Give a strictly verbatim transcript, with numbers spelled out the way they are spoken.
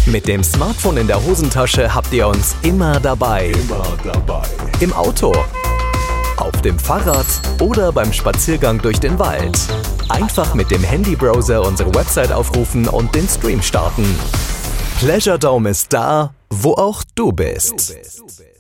Mit dem Smartphone in der Hosentasche habt ihr uns immer dabei. Immer dabei. Im Auto, auf dem Fahrrad oder beim Spaziergang durch den Wald. Einfach mit dem Handybrowser unsere Website aufrufen und den Stream starten. Pleasure Dome ist da, wo auch du bist.